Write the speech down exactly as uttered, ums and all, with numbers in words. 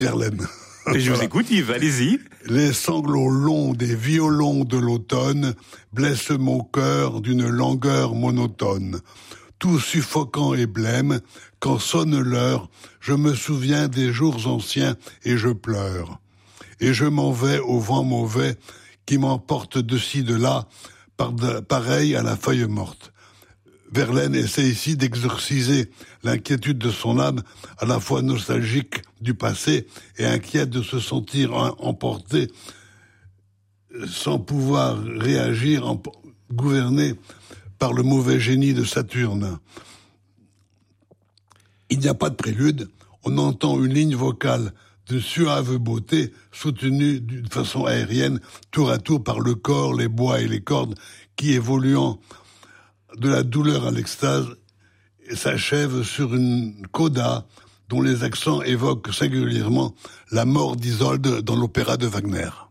Verlaine. Et je vous écoute, Yves, allez-y. Les sanglots longs des violons de l'automne blessent mon cœur d'une langueur monotone. Tout suffocant et blême, quand sonne l'heure, je me souviens des jours anciens et je pleure. Et je m'en vais au vent mauvais qui m'emporte de ci de là, par de, pareil à la feuille morte. Verlaine essaie ici d'exorciser l'inquiétude de son âme, à la fois nostalgique du passé et inquiète de se sentir emporté sans pouvoir réagir, gouverné par le mauvais génie de Saturne. Il n'y a pas de prélude, on entend une ligne vocale de suave beauté soutenue d'une façon aérienne, tour à tour par le corps, les bois et les cordes, qui évoluant de la douleur à l'extase s'achève sur une coda dont les accents évoquent singulièrement la mort d'Isolde dans l'opéra de Wagner.